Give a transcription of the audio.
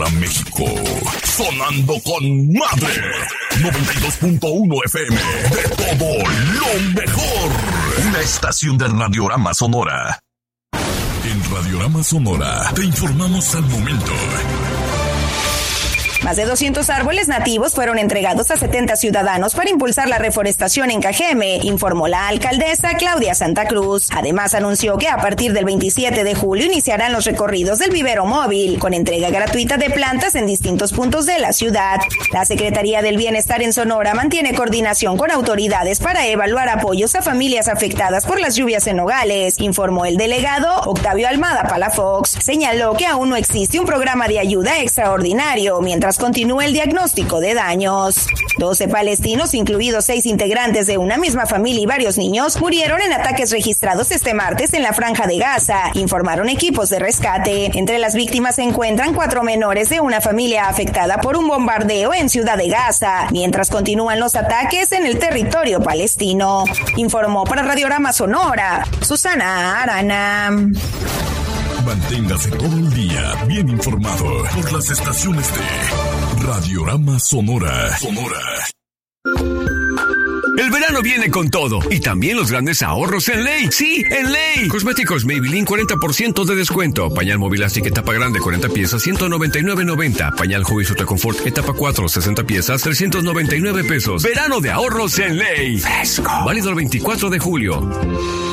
para México. Sonando con madre. 92.1 FM. De todo lo mejor. Una estación de Radiorama Sonora. En Radiorama Sonora te informamos al momento. Más de 200 árboles nativos fueron entregados a 70 ciudadanos para impulsar la reforestación en Cajeme, informó la alcaldesa Claudia Santa Cruz. Además, anunció que a partir del 27 de julio iniciarán los recorridos del vivero móvil, con entrega gratuita de plantas en distintos puntos de la ciudad. La Secretaría del Bienestar en Sonora mantiene coordinación con autoridades para evaluar apoyos a familias afectadas por las lluvias en Nogales, informó el delegado Octavio Almada Palafox. Señaló que aún no existe un programa de ayuda extraordinario, mientras continúa el diagnóstico de daños. 12 palestinos, incluidos 6 integrantes de una misma familia y varios niños, murieron en ataques registrados este martes en la Franja de Gaza, informaron equipos de rescate. Entre las víctimas se encuentran 4 menores de una familia afectada por un bombardeo en Ciudad de Gaza, mientras continúan los ataques en el territorio palestino. Informó para Radiorama Sonora, Susana Arana. Manténgase todo el día bien informado por las estaciones de Radiorama Sonora. El verano viene con todo y también los grandes ahorros en Ley. Sí, en Ley. Cosméticos Maybelline 40% de descuento. Pañal Movilastic etapa grande 40 piezas 199.90. Pañal Huggies Ultra Comfort etapa 4 60 piezas 399 pesos. Verano de ahorros en Ley. Fresco. Válido el 24 de julio.